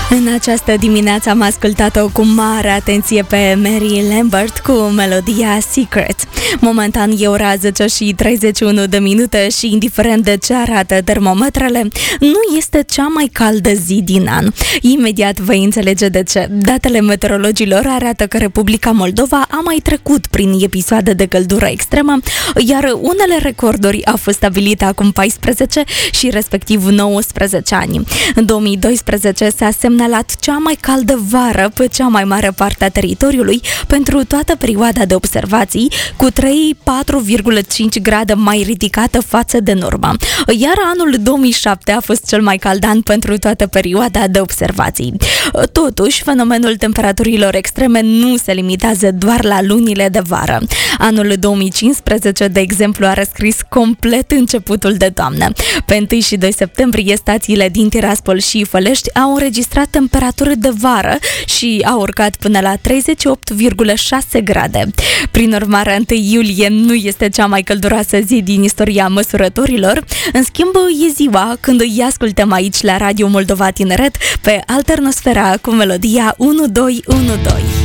În această dimineață am ascultat-o cu mare atenție pe Mary Lambert cu melodia Secret. Momentan e ora 10:31 și indiferent de ce arată termometrele, nu este cea mai caldă zi din an. Imediat vei înțelege de ce. Datele meteorologilor arată că Republica Moldova a mai trecut prin episoade de căldură extremă, iar unele recorduri au fost stabilite acum 14 și respectiv 19 ani. În 2012 s-a semnalat cea mai caldă vară pe cea mai mare parte a teritoriului pentru toată perioada de observații, cu 4,5 grade mai ridicată față de normă. Iar anul 2007 a fost cel mai cald an pentru toată perioada de observații. Totuși, fenomenul temperaturilor extreme nu se limitează doar la lunile de vară. Anul 2015, de exemplu, a răscris complet începutul de toamnă. Pe 1 și 2 septembrie, stațiile din Tiraspol și Fălești au înregistrat temperaturi de vară și au urcat până la 38,6 grade. Prin urmare, 1 iulie nu este cea mai călduroasă zi din istoria măsurătorilor. În schimb, e ziua când îi ascultăm aici la Radio Moldova Tineret pe Alternosfera cu melodia 1212.